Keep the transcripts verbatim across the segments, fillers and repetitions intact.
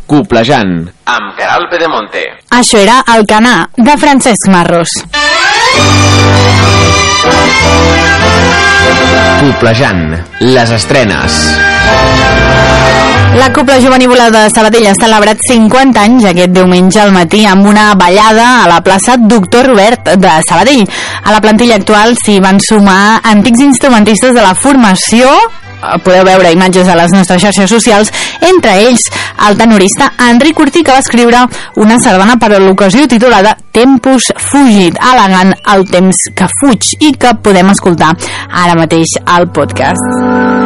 Coplejant, amb Queralt Pedemonte. Això era El Canà, de Francesc Marros. Coplejant, les estrenes. La Cobla Jovenívola de Sabadell ha celebrat cinquanta anys aquest diumenge al matí amb una ballada a la plaça Doctor Robert de Sabadell. A la plantilla actual s'hi van sumar antics instrumentistes de la formació. Podeu veure imatges a les nostres xarxes socials, entre ells el tenorista Enric Cortí, que va escriure una sardana per a l'ocasió titulada Tempus Fugit, al·legant el temps que fuig, i que podem escoltar ara mateix al podcast.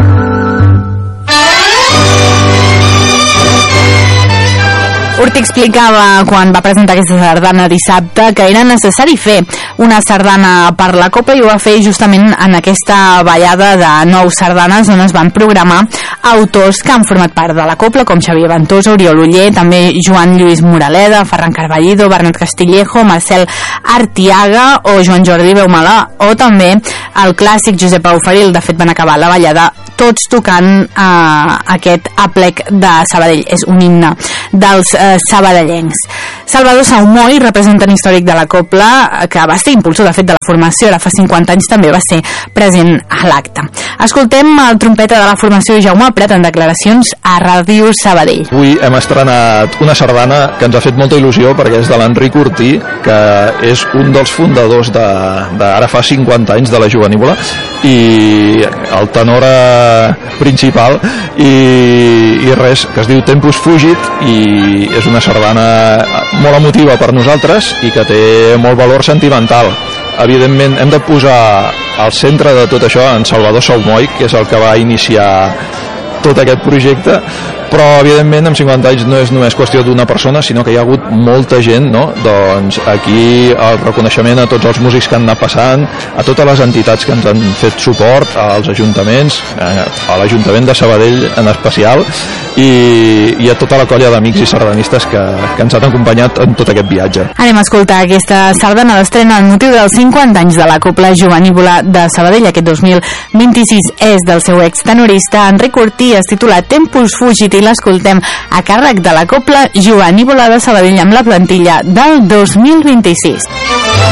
Urti explicava quan va presentar aquesta sardana dissabte que era necessari fer una sardana per la Cobla, i ho va fer justament en aquesta ballada de nou sardanes on es van programar autors que han format part de la Cobla, com Xavier Ventosa, Oriol Oller, també Joan Lluís Moraleda, Ferran Carballido, Bernat Castillejo, Marcel Artiaga o Joan Jordi Beumala, o també el clàssic Josep Auferil. De fet, van acabar la ballada tots tocant eh, aquest aplec de Sabadell. És un himne dels eh, sabadellencs. Salvador Saumoi, representant històric de la Cobla, que va ser impulsor de fet de la formació, ara fa cinquanta anys, també va ser present a l'acte. Escoltem el trompeta de la formació Jaume Prat en declaracions a Ràdio Sabadell. Avui hem estrenat una sardana que ens ha fet molta il·lusió perquè és de l'Enric Cortí, que és un dels fundadors de, de ara fa cinquanta anys de la Jovenívola, i el tenor principal, i, i res, que es diu Tempus Fugit, i és una sardana molt emotiva per nosaltres i que té molt valor sentimental. Evidentment hem de posar al centre de tot això en Salvador Saumoi, que és el que va iniciar tot aquest projecte, però evidentment en cinquanta anys no és només qüestió d'una persona, sinó que hi ha hagut molta gent, no? Doncs aquí el reconeixement a tots els músics que han anat passant, a totes les entitats que ens han fet suport, als ajuntaments, a l'Ajuntament de Sabadell en especial, i, i a tota la colla d'amics i sardanistes que, que ens han acompanyat en tot aquest viatge. Anem a escoltar aquesta sardana d'estrena en motiu dels cinquanta anys de la Cobla Jovenívola de Sabadell. Aquest dos mil vint-i-sis és del seu extenorista Enric Cortí, es titula Tempus Fugit, i l'escoltem a càrrec de la Cobla Jovenívola de Sabadell amb la plantilla del dos mil vint-i-sis.